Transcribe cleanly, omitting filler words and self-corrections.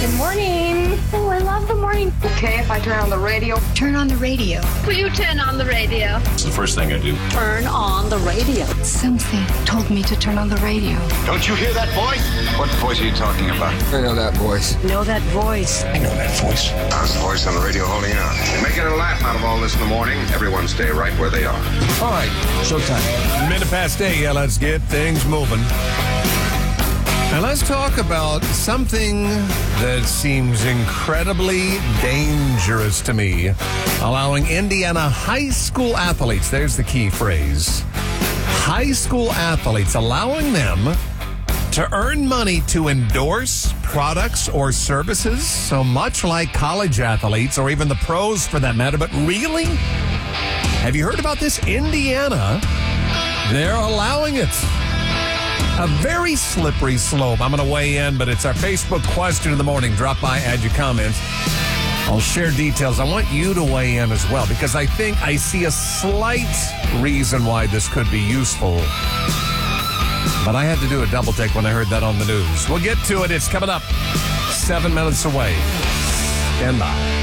Good morning. Oh, I love the morning. Okay, if I turn on the radio. Turn on the radio. Will you turn on the radio? It's the first thing I do. Turn on the radio. Something told me to turn on the radio. Don't you hear that voice? What voice are you talking about? I know that voice. Know that voice. I know that voice. How's the voice on the radio holding out? You're making a laugh out of all this in the morning. Everyone stay right where they are. All right, showtime. 8:minutes. Yeah, let's get things moving. Now let's talk about something that seems incredibly dangerous to me. Allowing Indiana high school athletes, there's the key phrase, high school athletes, allowing them to earn money to endorse products or services, so much like college athletes or even the pros for that matter. But really? Have you heard about this? Indiana, they're allowing it. A very slippery slope. I'm going to weigh in, but it's our Facebook question of the morning. Drop by, add your comments. I'll share details. I want you to weigh in as well, because I think I see a slight reason why this could be useful. But I had to do a double take when I heard that on the news. We'll get to it. It's coming up 7 minutes away. Stand by.